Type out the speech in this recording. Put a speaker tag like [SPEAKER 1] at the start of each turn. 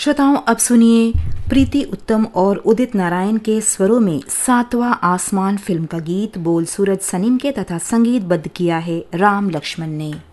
[SPEAKER 1] श्रोताओं, अब सुनिए प्रीति उत्तम और उदित नारायण के स्वरों में सातवां आसमान फिल्म का गीत। बोल सूरज सनीम के तथा संगीतबद्ध किया है राम लक्ष्मण ने।